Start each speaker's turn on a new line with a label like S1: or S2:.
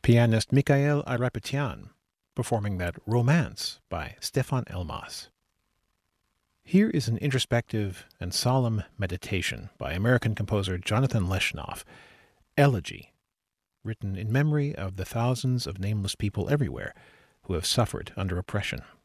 S1: pianist Mikhail Ayrapetyyan performing that Romance by Stefan Elmas. Here is an introspective and solemn meditation by American composer Jonathan Leshnoff, Elegy, written in memory of the thousands of nameless people everywhere who have suffered under oppression.